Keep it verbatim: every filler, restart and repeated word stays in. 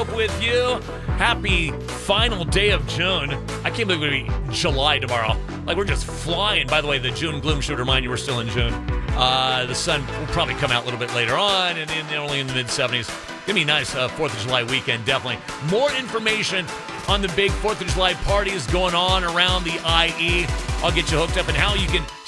Hope with you. Happy final day of June. I can't believe it's going to be July tomorrow. Like, we're just flying. By the way, the June gloom should remind you we're still in June. Uh, the sun will probably come out a little bit later on, and in, only in the mid seventies. It's going to be a nice uh, fourth of July weekend, definitely. More information on the big fourth of July parties going on around the I E. I'll get you hooked up and how you can